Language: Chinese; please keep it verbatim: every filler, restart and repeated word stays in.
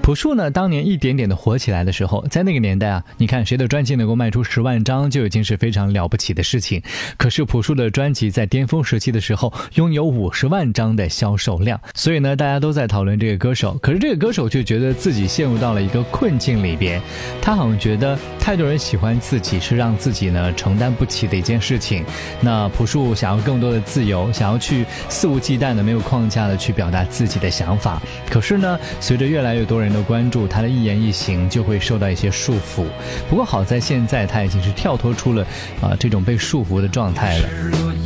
朴树呢，当年一点点的火起来的时候，在那个年代啊，你看谁的专辑能够卖出十万张就已经是非常了不起的事情。可是朴树的专辑在巅峰时期的时候拥有五十万张的销售量，所以呢，大家都在讨论这个歌手。可是这个歌手却觉得自己陷入到了一个困境里边，他好像觉得太多人喜欢自己是让自己呢承担不起的一件事情。那朴树想要更多的自由，想要去肆无忌惮的、没有框架的去表达自己的想法。可是呢，随着越来越多人的关注，他的一言一行就会受到一些束缚。不过好在现在他已经是跳脱出了啊、呃、这种被束缚的状态了。